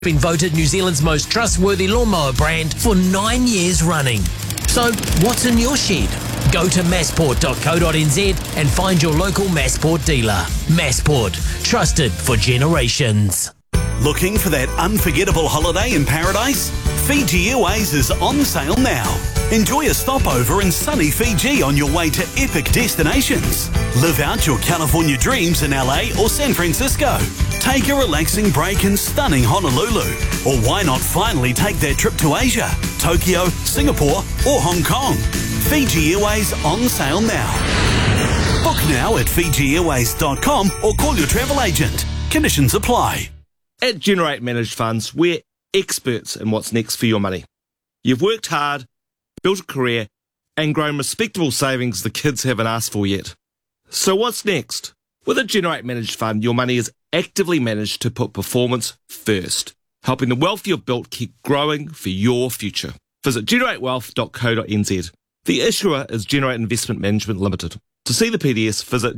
Been voted New Zealand's most trustworthy lawnmower brand for 9 years running. So, what's in your shed? Go to massport.co.nz and find your local Massport dealer. Massport, trusted for generations. Looking for that unforgettable holiday in paradise? Fiji Airways is on sale now. Enjoy a stopover in sunny Fiji on your way to epic destinations. Live out your California dreams in LA or San Francisco. Take a relaxing break in stunning Honolulu. Or why not finally take that trip to Asia, Tokyo, Singapore or Hong Kong? Fiji Airways on sale now. Book now at FijiAirways.com or call your travel agent. Conditions apply. At Generate Managed Funds, we're experts in what's next for your money. You've worked hard, built a career, and grown respectable savings the kids haven't asked for yet. So what's next? With a Generate Managed Fund, your money is actively managed to put performance first, helping the wealth you've built keep growing for your future. Visit generatewealth.co.nz. The issuer is Generate Investment Management Limited. To see the PDS, visit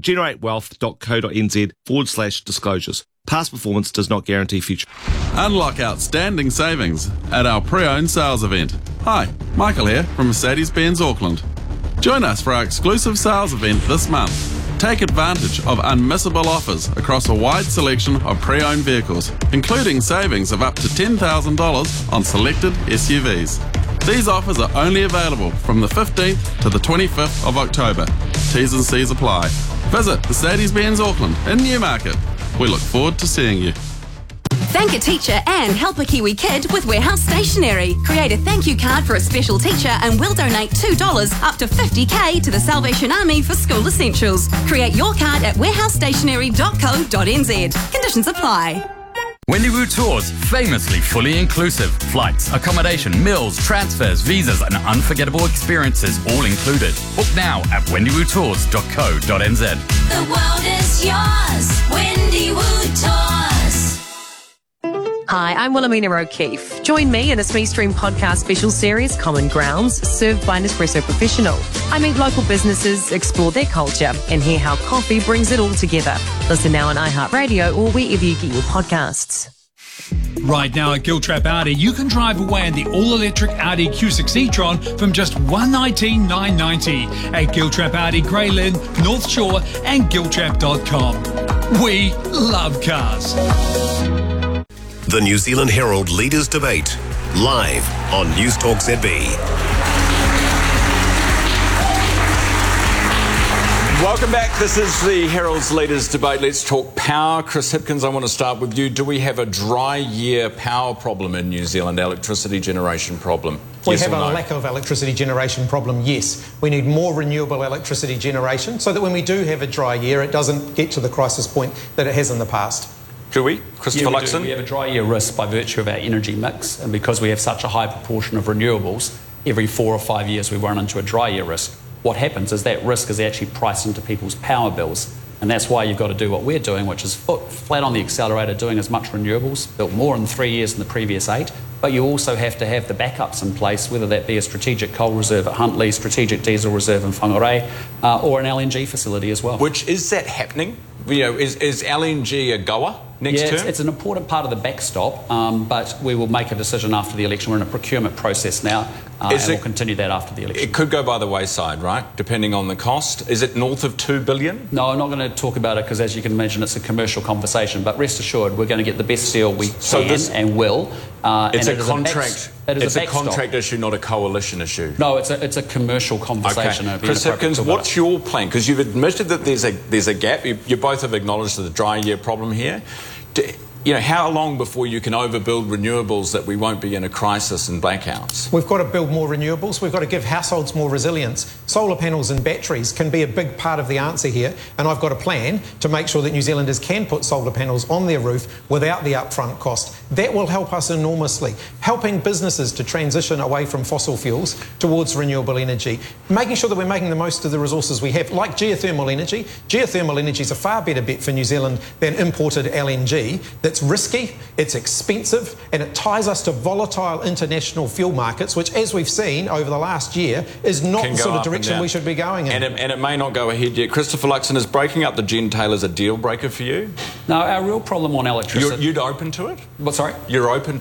generatewealth.co.nz/disclosures. Past performance does not guarantee future. Unlock outstanding savings at our pre-owned sales event. Hi, Michael here from Mercedes-Benz Auckland. Join us for our exclusive sales event this month. Take advantage of unmissable offers across a wide selection of pre-owned vehicles, including savings of up to $10,000 on selected SUVs. These offers are only available from the 15th to the 25th of October. T's and C's apply. Visit Mercedes-Benz Auckland in Newmarket. We look forward to seeing you. Thank a teacher and help a Kiwi kid with Warehouse Stationery. Create a thank you card for a special teacher and we'll donate $2 up to $50K to the Salvation Army for school essentials. Create your card at warehousestationery.co.nz. Conditions apply. Wendiwoo Tours, famously fully inclusive. Flights, accommodation, meals, transfers, visas and unforgettable experiences all included. Book now at wendiwootours.co.nz. The world is yours, Wendiwoo Tours. Hi, I'm Wilhelmina O'Keefe. Join me in a Smee Stream podcast special series, Common Grounds, served by Nespresso Professional. I meet local businesses, explore their culture, and hear how coffee brings it all together. Listen now on iHeartRadio or wherever you get your podcasts. Right now at Giltrap Audi, you can drive away in the all-electric Audi Q6 e-tron from just $119,990 at Giltrap Audi, Grey Lynn, North Shore and Giltrap.com. We love cars. The New Zealand Herald Leaders Debate, live on News Talk ZB. Welcome back. This is the Herald's Leaders Debate. Let's talk power. Chris Hipkins, I want to start with you. Do we have a dry year power problem in New Zealand, electricity generation problem? We have a lack of electricity generation problem, yes. We need more renewable electricity generation so that when we do have a dry year, it doesn't get to the crisis point that it has in the past. Do we? Christopher Luxon? We have a dry year risk by virtue of our energy mix, and because we have such a high proportion of renewables, every 4 or 5 years we run into a dry year risk. What happens is that risk is actually priced into people's power bills, and that's why you've got to do what we're doing, which is flat on the accelerator, doing as much renewables, built more in 3 years than the previous 8, but you also have to have the backups in place, whether that be a strategic coal reserve at Huntly, strategic diesel reserve in Whangarei, or an LNG facility as well. Which, is that happening? You know, is LNG a goer next term? It's an important part of the backstop, but we will make a decision after the election. We're in a procurement process now, and we'll continue that after the election. It could go by the wayside, right, depending on the cost. Is it north of $2 billion? No, I'm not going to talk about it because, as you can imagine, it's a commercial conversation, but rest assured we're going to get the best deal we can and will. It's a contract. It's a contract issue, not a coalition issue. No, it's a commercial conversation. Okay. Chris Hipkins, what's your plan? Because you've admitted that there's a gap. You both have acknowledged the dry year problem here. You know, how long before you can overbuild renewables that we won't be in a crisis and blackouts? We've got to build more renewables. We've got to give households more resilience. Solar panels and batteries can be a big part of the answer here, and I've got a plan to make sure that New Zealanders can put solar panels on their roof without the upfront cost. That will help us enormously, helping businesses to transition away from fossil fuels towards renewable energy, making sure that we're making the most of the resources we have, like geothermal energy. Geothermal energy is a far better bet for New Zealand than imported LNG that It's risky, it's expensive, and it ties us to volatile international fuel markets, which, as we've seen over the last year, is not the sort of direction we should be going in. And it may not go ahead yet. Christopher Luxon, is breaking up the gentailers a deal breaker for you? No, our real problem on electricity... You'd open to it? What, sorry? You're open